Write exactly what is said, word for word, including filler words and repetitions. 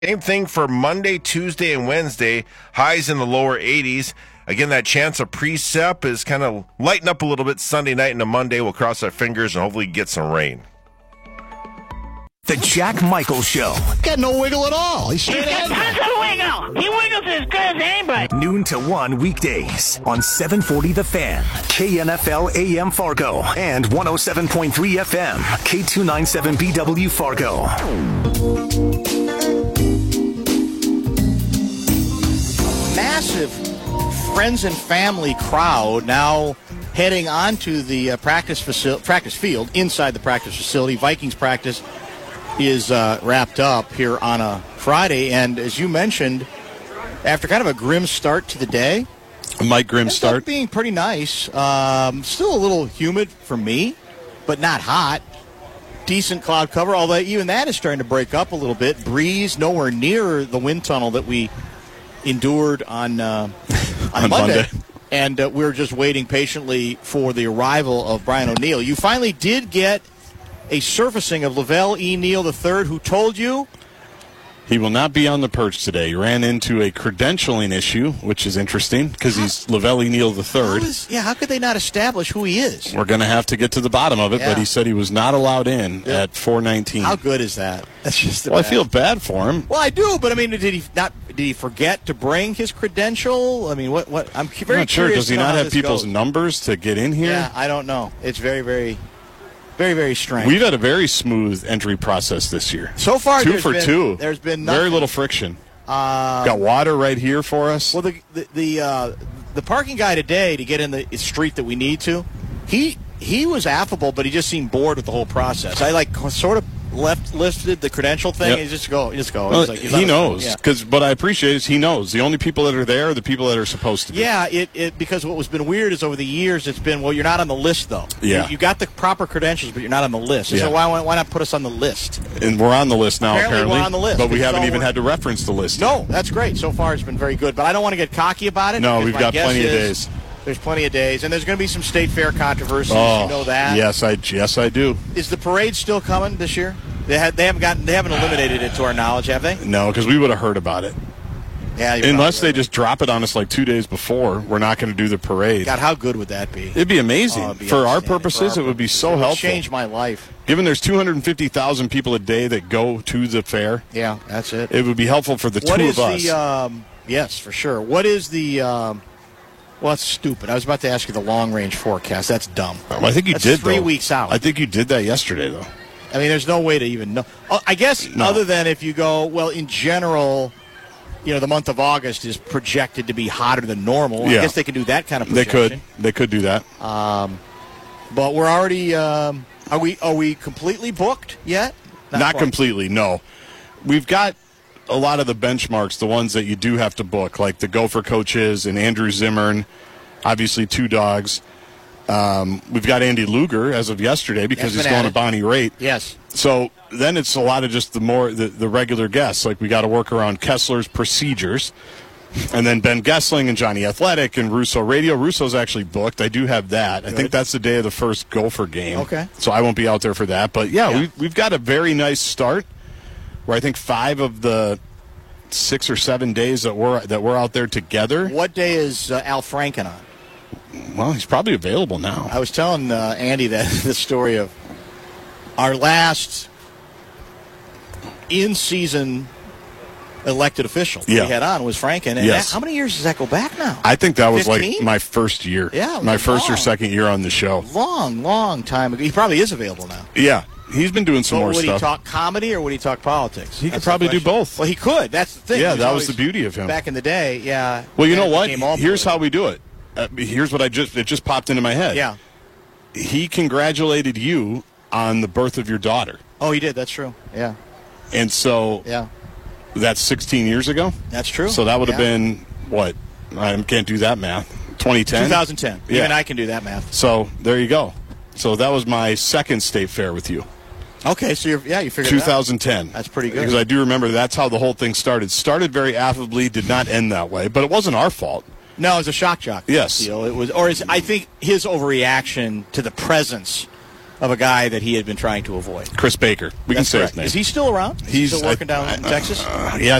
Same thing for Monday, Tuesday, and Wednesday. Highs in the lower eighties. Again, that chance of precip is kind of lighten up a little bit Sunday night into Monday. We'll cross our fingers and hopefully get some rain. The Jack Michael Show. Got no wiggle at all. He's straight ahead. Tons of wiggle. He wiggles as good as anybody. Noon to one weekdays on seven forty The Fan, K N F L A M Fargo, and one oh seven point three F M, K two ninety-seven B W Fargo. Massive friends and family crowd now heading onto the uh, practice facil- practice field inside the practice facility. Vikings practice is uh, wrapped up here on a Friday, and as you mentioned, after kind of a grim start to the day, a Mike grim start, being pretty nice. Um, still a little humid for me, but not hot. Decent cloud cover, although even that is starting to break up a little bit. Breeze nowhere near the wind tunnel that we endured on uh, on, on Monday. Monday. And uh, we're just waiting patiently for the arrival of Brian O'Neill. You finally did get a surfacing of Lavelle E. Neal the third, who told you he will not be on the perch today. He ran into a credentialing issue, which is interesting because he's Lavelle E. Neal the third. How is, yeah, how could they not establish who he is? We're going to have to get to the bottom of it, Yeah. but he said he was not allowed in Yeah. at four nineteen. How good is that? That's just the Well, I best. feel bad for him. Well, I do, but I mean, did he not? Did he forget to bring his credential? I mean, what? What? I'm cu- very I'm not sure. curious Does he to know not how have this people's goes. numbers to get in here? Yeah, I don't know. It's very, very, very, very strange. We've had a very smooth entry process this year. So far, two there's for been, two. There's been very nothing. little friction. Uh, Got water right here for us. Well, the the the, uh, the parking guy today to get in the street that we need to, he he was affable, but he just seemed bored with the whole process. I like sort of left lifted the credential thing Yep. and just go, just go. Well, He's like, he's he not- knows yeah. because what I appreciate is he knows the only people that are there are the people that are supposed to be. Yeah, it, it because what was been weird is over the years it's been, well, you're not on the list though. Yeah. you, you got the proper credentials, but you're not on the list. Yeah. So why why not put us on the list? And we're on the list now. Apparently Apparently, we're on the list. but we It's haven't all even work- had to reference the list. No, that's great. So far it's been very good, but I don't want to get cocky about it. No, because we've my got guess plenty of is days. There's plenty of days, and there's going to be some state fair controversies. Oh, you know that. yes, I yes I do. Is the parade still coming this year? They had they haven't gotten they haven't eliminated it to our knowledge, have they? No, because we would have heard about it. Yeah, you're Unless probably they just drop it on us like two days before, we're not going to do the parade. God, how good would that be? It'd be amazing. Oh, it'd be For our outstanding. purposes, For our it would be purposes. so It would helpful. Change my life. Given there's two hundred fifty thousand people a day that go to the fair, Yeah, that's it. it would be helpful for the What two is of us. the? Um, yes, for sure. What is the? Um, well, that's stupid. I was about to ask you the long range forecast. That's dumb. Well, I think you That's did three though. weeks out. I think you did that yesterday though. I mean, there's no way to even know. Oh, I guess No. other than if you go, well, in general, you know, the month of August is projected to be hotter than normal. I Yeah. guess they can do that kind of They projection. could. They could do that. But we're already. Um, are we? Are we completely booked yet? Not quite. completely, no. We've got a lot of the benchmarks, the ones that you do have to book, like the Gopher coaches and Andrew Zimmern, obviously two dogs. Um, we've got Andy Luger as of yesterday because Yes, he's been going at to it. Bonnie Raitt. Yes. So then it's a lot of just the more the, the regular guests. Like we got to work around Kessler's procedures. And then Ben Gessling and Johnny Athletic and Russo Radio. Russo's actually booked. I do have that. I think that's the day of the first Gopher game. Okay. So I won't be out there for that. But, yeah, Yeah. We've, we've got a very nice start where I think five of the six or seven days that we're, that we're out there together, What day is uh, Al Franken on? well, he's probably available now. I was telling uh, Andy that the story of our last in-season elected official Yeah. we had on was Franken. And Yes. that, how many years does that go back now? I think that was fifteen? like my first year. Yeah, it My was first or long. second year on the show. long, long time ago. He probably is available now. Yeah. He's been doing some So more would stuff. he talk comedy or would he talk politics? He could That's the probably do question. both. Well, he could. That's the thing. Yeah, He that was always- the beauty of him. Back in the day, yeah. Well, you know and it what? became all Here's how political. we do it. Uh, here's what I just it just popped into my head. Yeah. He congratulated you on the birth of your daughter. Oh, he did. That's true. Yeah. And so Yeah. that's sixteen years ago. That's true. So that would have Yeah. been what? I can't do that math. twenty ten. twenty ten. Yeah. Even I can do that math. So there you go. So that was my second state fair with you. Okay, so you're, yeah, you figured it out. twenty ten. That's pretty good. Because I do remember that's how the whole thing started. Started very affably, did not end that way, but it wasn't our fault. No, it was a shock jock. Yes. Deal. It was, or it's, I think his overreaction to the presence of a guy that he had been trying to avoid. Chris Baker. We That's can say correct. his name. Is he still around? Is he He's still working I- down I- in Texas? Uh, yeah,